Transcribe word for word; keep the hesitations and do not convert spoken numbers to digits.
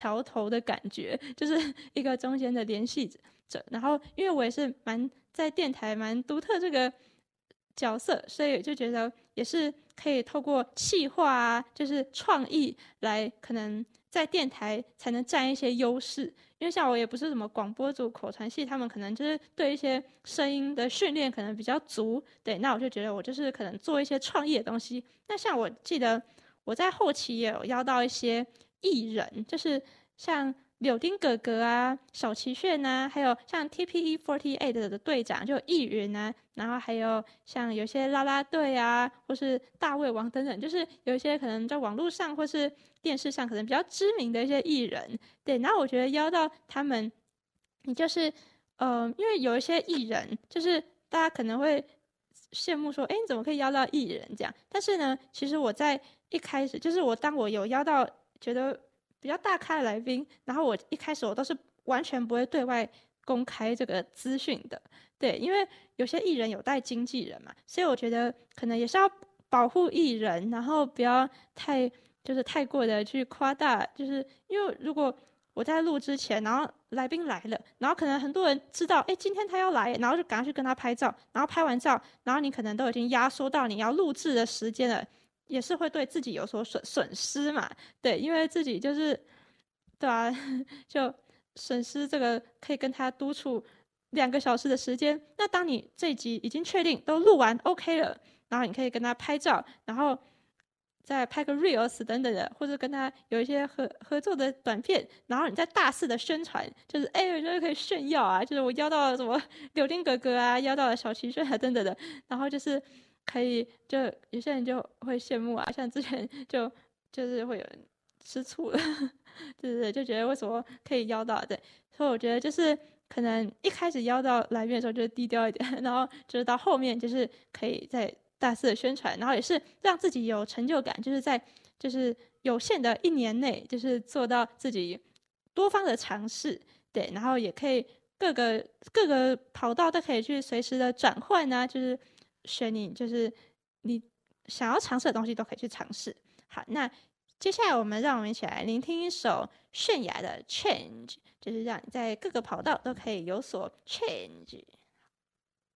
桥头的感觉，就是一个中间的联系者。然后因为我也是蛮在电台蛮独特这个角色，所以就觉得也是可以透过企划啊，就是创意来可能在电台才能占一些优势。因为像我也不是什么广播组、口传系，他们可能就是对一些声音的训练可能比较足，对，那我就觉得我就是可能做一些创意的东西。那像我记得我在后期也有邀到一些艺人，就是像柳丁哥哥啊、小齐炫啊，还有像 T P E 四十八 的队长就艺人啊，然后还有像有些啦啦队啊，或是大胃王等等，就是有一些可能在网络上或是电视上可能比较知名的一些艺人，对，然后我觉得邀到他们，你就是呃，因为有一些艺人，就是大家可能会羡慕说，哎，你怎么可以邀到艺人这样？但是呢，其实我在一开始，就是我当我有邀到觉得比较大咖的来宾，然后我一开始我都是完全不会对外公开这个资讯的，对，因为有些艺人有带经纪人嘛，所以我觉得可能也是要保护艺人，然后不要太就是太过的去夸大，就是因为如果我在录之前，然后来宾来了，然后可能很多人知道，哎，今天他要来，然后就赶快去跟他拍照，然后拍完照，然后你可能都已经压缩到你要录制的时间了，也是会对自己有所损损失嘛，对，因为自己就是，对啊，就损失这个可以跟他督促两个小时的时间。那当你这一集已经确定都录完 OK 了，然后你可以跟他拍照，然后再拍个 reels 等等的，或者跟他有一些合合作的短片，然后你再大肆的宣传，就是哎，我觉得可以炫耀啊，就是我邀到了什么柳丁哥哥啊，邀到了小齐炫啊等等的，然后就是可以，就有些人就会羡慕啊，像之前就就是会有人吃醋了，对对对，就觉得为什么可以邀到，对，所以我觉得就是可能一开始邀到来宾的时候就是低调一点，然后就是到后面就是可以在大肆的宣传，然后也是让自己有成就感，就是在就是有限的一年内，就是做到自己多方的尝试，对，然后也可以各个各个跑道都可以去随时的转换啊，就是选你就是你想要尝试的东西都可以去尝试。好，那接下来我们让我们一起来聆听一首泫雅的《Change》，就是让你在各个跑道都可以有所 change。